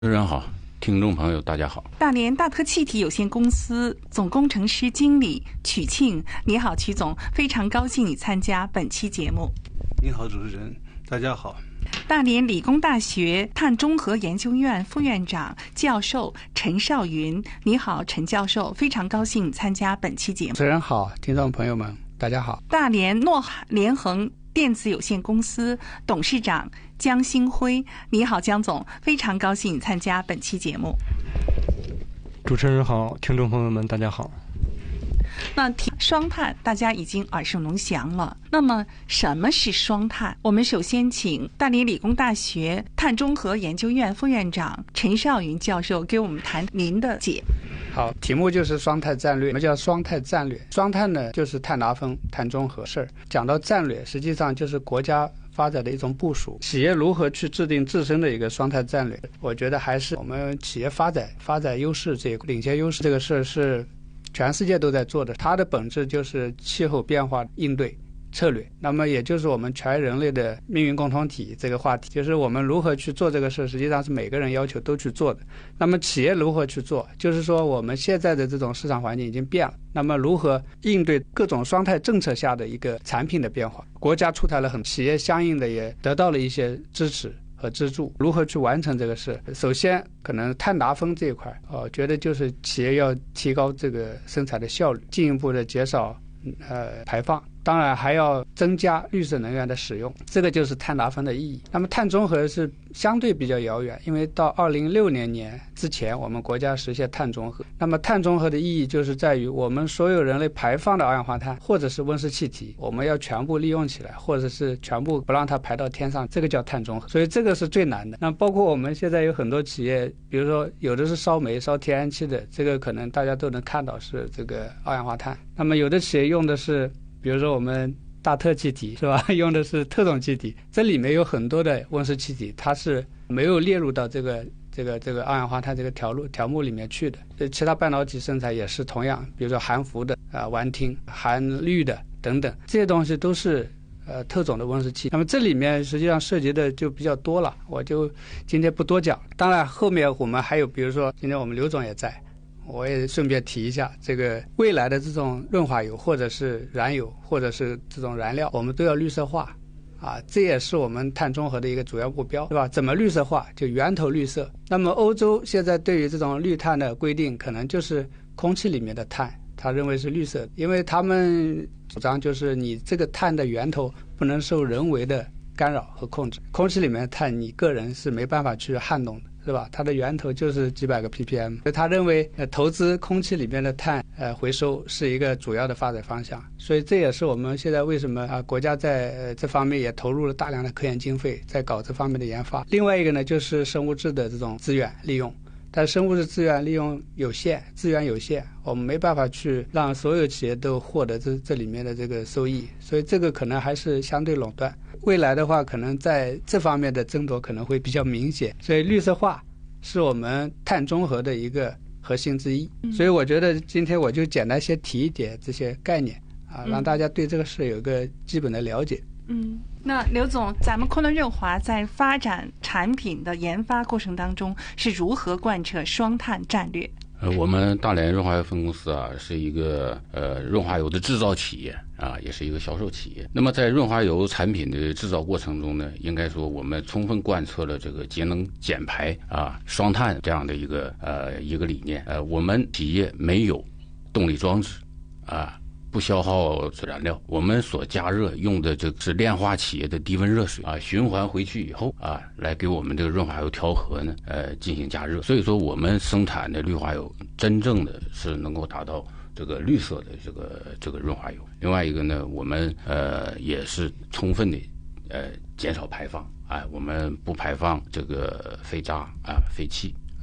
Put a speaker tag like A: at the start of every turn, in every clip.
A: 主持人好，听众朋友大家好。
B: 大连大特气体有限公司总工程师经理曲庆，你好，曲总，非常高兴你参加本期节目。
C: 你好，主持人，大家好。
B: 大连理工大学碳中和研究院副院长教授陈少云，你好，陈教授，非常高兴你参加本期节目。
D: 主持人好，听众朋友们大家好。
B: 大连诺海联恒电子有限公司董事长江兴辉，你好，江总，非常高兴你参加本期节目。
E: 主持人好，听众朋友们大家好。
B: 那双碳大家已经耳熟能详了，那么什么是双碳？我们首先请大连理工大学碳中和研究院副院长陈少云教授给我们谈您的解。
D: 好，题目就是双碳战略。什么叫双碳战略？双碳呢，就是碳达峰、碳中和事儿。讲到战略，实际上就是国家发展的一种部署，企业如何去制定自身的一个双碳战略，我觉得还是我们企业发展优势这个领先优势这个事儿是全世界都在做的，它的本质就是气候变化应对策略，那么也就是我们全人类的命运共同体这个话题，就是我们如何去做这个事，实际上是每个人要求都去做的。那么企业如何去做，就是说我们现在的这种市场环境已经变了，那么如何应对各种双碳政策下的一个产品的变化，国家出台了企业相应的也得到了一些支持和资助，如何去完成这个事？首先，可能碳达峰这一块，觉得就是企业要提高这个生产的效率，进一步的减少排放。当然还要增加绿色能源的使用，这个就是碳达峰的意义。那么碳中和是相对比较遥远，因为到2060年之前我们国家实现碳中和。那么碳中和的意义就是在于我们所有人类排放的二氧化碳或者是温室气体，我们要全部利用起来，或者是全部不让它排到天上，这个叫碳中和。所以这个是最难的。那包括我们现在有很多企业，比如说有的是烧煤烧天然气的，这个可能大家都能看到是这个二氧化碳。那么有的企业用的是比如说我们大特气体是吧，用的是特种气体，这里面有很多的温室气体，它是没有列入到这个二氧化碳这个条目里面去的。其他半导体生产也是同样，比如说含氟的烷烃、含氯的等等，这些东西都是特种的温室气。那么这里面实际上涉及的就比较多了，我就今天不多讲。当然后面我们还有，比如说今天我们刘总也在，我也顺便提一下，这个未来的这种润滑油或者是燃油或者是这种燃料，我们都要绿色化这也是我们碳中和的一个主要目标，对吧？怎么绿色化？就源头绿色。那么欧洲现在对于这种绿碳的规定，可能就是空气里面的碳，他认为是绿色的，因为他们主张就是你这个碳的源头不能受人为的干扰和控制，空气里面的碳你个人是没办法去撼动的，是吧？它的源头就是几百个 ppm， 所以他认为投资空气里面的碳回收是一个主要的发展方向。所以这也是我们现在为什么国家在这方面也投入了大量的科研经费，在搞这方面的研发。另外一个呢，就是生物质的这种资源利用，但生物质资源利用有限，资源有限，我们没办法去让所有企业都获得这里面的这个收益，所以这个可能还是相对垄断。未来的话，可能在这方面的争夺可能会比较明显，所以绿色化是我们碳中和的一个核心之一。所以我觉得今天我就简单先提一点这些概念让大家对这个事有一个基本的了解。
B: 那刘总，咱们昆仑润滑在发展产品的研发过程当中是如何贯彻双碳战略？
A: 我们大连润滑油分公司是一个润滑油的制造企业也是一个销售企业。那么在润滑油产品的制造过程中呢，应该说我们充分贯彻了这个节能减排双碳这样的一个理念。我们企业没有动力装置不消耗燃料，我们所加热用的这是炼化企业的低温热水循环回去以后来给我们这个润滑油调和呢进行加热。所以说我们生产的氯化油真正的是能够达到这个绿色的这个润滑油。另外一个呢，我们也是充分的减少排放我们不排放这个废渣废气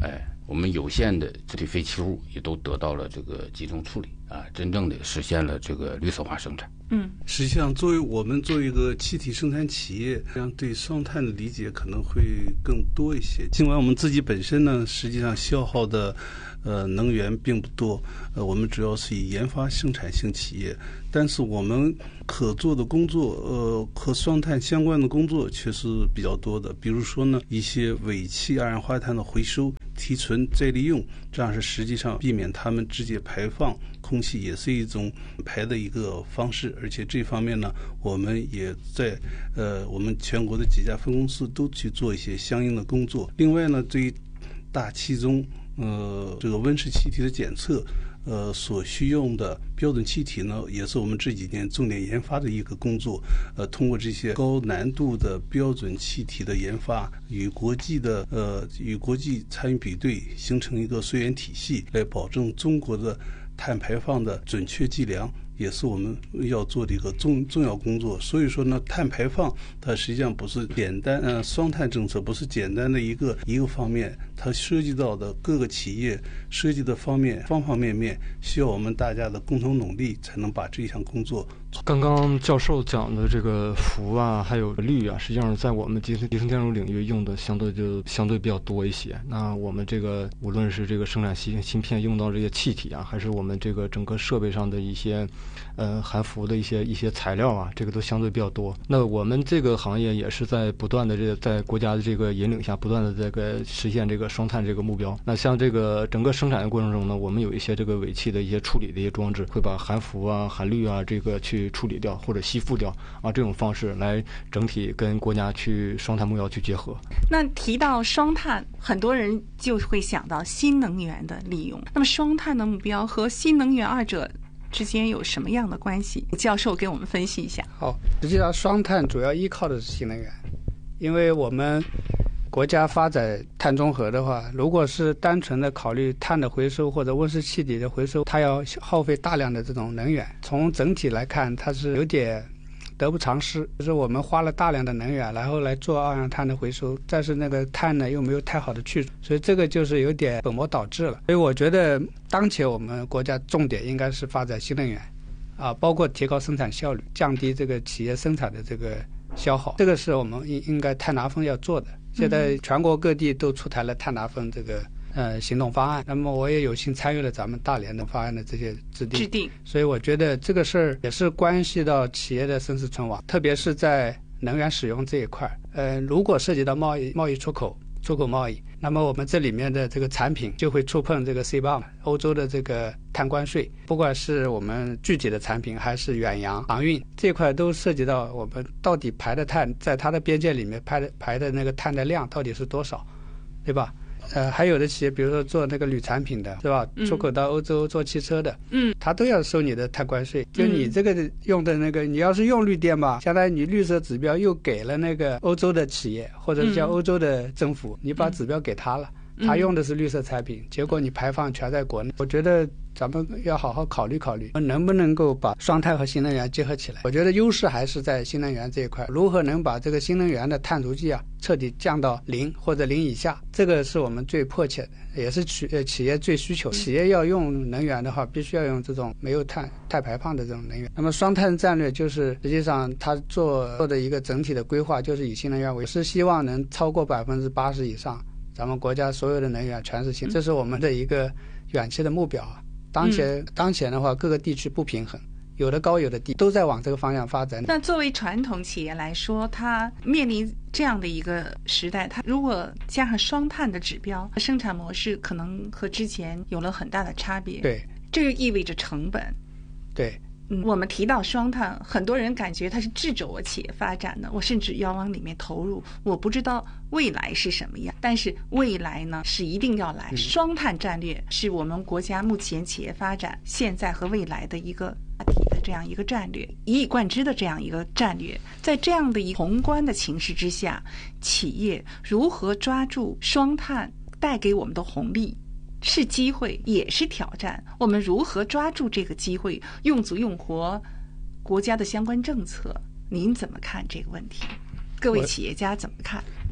A: 我们有限的这些废弃物也都得到了这个集中处理啊，真正的实现了这个绿色化生产。
C: 实际上我们作为一个气体生产企业，这样对双碳的理解可能会更多一些。尽管我们自己本身呢，实际上消耗的能源并不多，我们主要是以研发生产性企业，但是我们可做的工作，和双碳相关的工作却是比较多的。比如说呢，一些尾气二氧化碳的回收、提纯、再利用，这样是实际上避免它们直接排放空气，也是一种排的一个方式。而且这方面呢，我们也在我们全国的几家分公司都去做一些相应的工作。另外呢，对于大气中这个温室气体的检测，所需用的标准气体呢，也是我们这几年重点研发的一个工作。通过这些高难度的标准气体的研发，与国际参与比对，形成一个溯源体系，来保证中国的碳排放的准确计量，也是我们要做的一个重要工作。所以说呢，碳排放它实际上不是简单双碳政策不是简单的一个方面，它涉及到的各个企业涉及的方方面面，需要我们大家的共同努力，才能把这项工作。
E: 刚刚教授讲的这个氟啊，还有氯啊，实际上在我们集成电路领域用的相对比较多一些。那我们这个无论是这个生产芯片用到这些气体啊，还是我们这个整个设备上的一些含氟的一些材料啊，这个都相对比较多。那我们这个行业也是在不断的在国家的这个引领下，不断的这个实现这个双碳这个目标。那像这个整个生产的过程中呢，我们有一些这个尾气的一些处理的一些装置，会把含氟啊、含氯啊这个去处理掉或者吸附掉啊，这种方式来整体跟国家去双碳目标去结合。
B: 那提到双碳，很多人就会想到新能源的利用。那么双碳的目标和新能源二者之间有什么样的关系？教授给我们分析一下。
D: 好，实际上双碳主要依靠的是新能源，因为我们国家发展碳中和的话，如果是单纯的考虑碳的回收或者温室气体的回收，它要耗费大量的这种能源。从整体来看，它是有点得不偿失，就是我们花了大量的能源，然后来做二氧碳的回收，但是那个碳呢又没有太好的去除，所以这个就是有点本末倒置了。所以我觉得当前我们国家重点应该是发展新能源包括提高生产效率，降低这个企业生产的这个消耗，这个是我们应该碳达峰要做的。现在全国各地都出台了碳达峰这个行动方案，那么我也有幸参与了咱们大连的方案的这些制定，所以我觉得这个事儿也是关系到企业的生死存亡，特别是在能源使用这一块。如果涉及到贸易出口贸易，那么我们这里面的这个产品就会触碰这个 CBAM 欧洲的这个碳关税，不管是我们具体的产品还是远洋航运，这块都涉及到我们到底排的碳，在它的边界里面排的那个碳的量到底是多少，对吧？还有的企业比如说做那个铝产品的，是吧？出口到欧洲做汽车的，它都要收你的碳关税。就你这个用的那个，你要是用绿电吧，相当于你绿色指标又给了那个欧洲的企业或者叫欧洲的政府，你把指标给他了，他用的是绿色产品，结果你排放全在国内。我觉得咱们要好好考虑考虑，能不能够把双碳和新能源结合起来。我觉得优势还是在新能源这一块，如何能把这个新能源的碳足迹彻底降到0或者0以下，这个是我们最迫切的，也是企业最需求。企业要用能源的话，必须要用这种没有碳排放的这种能源。那么双碳战略就是实际上它做的一个整体的规划，就是以新能源为，是希望能超过80%以上，咱们国家所有的能源全是新，这是我们的一个远期的目标。当前的话，各个地区不平衡，有的高有的低，都在往这个方向发展。
B: 那作为传统企业来说，它面临这样的一个时代，它如果加上双碳的指标，生产模式可能和之前有了很大的差别。
D: 对，
B: 这就意味着成本。
D: 对。
B: 我们提到双碳，很多人感觉它是制肘我企业发展的，我甚至要往里面投入，我不知道未来是什么样，但是未来呢是一定要来。双碳战略是我们国家目前企业发展现在和未来的一个大体的这样一个战略，一以贯之的这样一个战略。在这样的一宏观的情势之下，企业如何抓住双碳带给我们的红利，是机会也是挑战，我们如何抓住这个机会，用足用活国家的相关政策？您怎么看这个问题？各位企业家怎么看？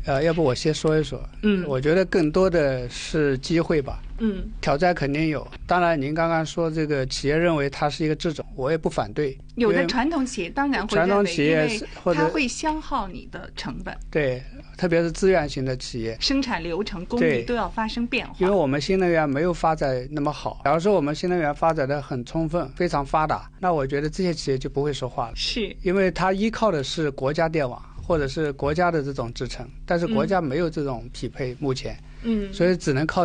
D: 要不我先说一说。我觉得更多的是机会吧。挑战肯定有。当然，您刚刚说这个企业认为它是一个这种，我也不反对。
B: 有的传统企业当然会认为，
D: 传统企业或者
B: 它会消耗你的成本。
D: 对，特别是资源型的企业，
B: 生产流程、工艺都要发生变化。
D: 因为我们新能源没有发展那么好，假如说我们新能源发展的很充分、非常发达，那我觉得这些企业就不会说话了。
B: 是，
D: 因为它依靠的是国家电网或者是国家的这种支撑，但是国家没有这种匹配，目前。所以只能靠